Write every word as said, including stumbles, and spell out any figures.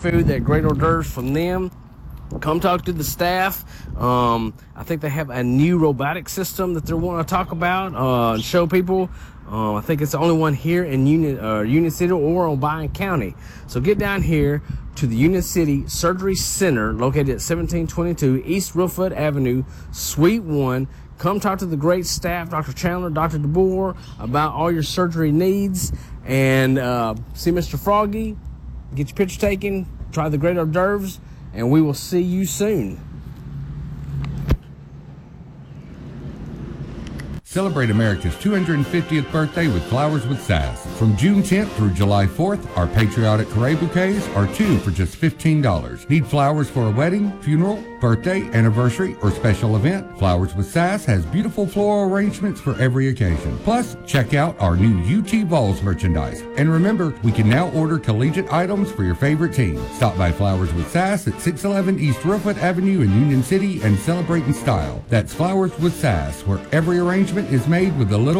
food, that great hors d'oeuvres from them. Come talk to the staff. Um, I think they have a new robotic system that they want to talk about uh, and show people. Uh, I think it's the only one here in Union, uh, Union City or Obion County. So get down here to the Union City Surgery Center, located at seventeen twenty-two East Roofwood Avenue, Suite one. Come talk to the great staff, Doctor Chandler, Doctor DeBoer, about all your surgery needs. And uh, see Mister Froggy, get your picture taken, try the great hors d'oeuvres, and we will see you soon. Celebrate America's two hundred fiftieth birthday with Flowers with Sass. From June tenth through July fourth, our patriotic Carré bouquets are two for just fifteen dollars. Need flowers for a wedding, funeral, birthday, anniversary, or special event? Flowers with Sass has beautiful floral arrangements for every occasion. Plus, check out our new U T Vols merchandise. And remember, we can now order collegiate items for your favorite team. Stop by Flowers with Sass at six eleven East Roofwood Avenue in Union City and celebrate in style. That's Flowers with Sass, where every arrangement is made with a little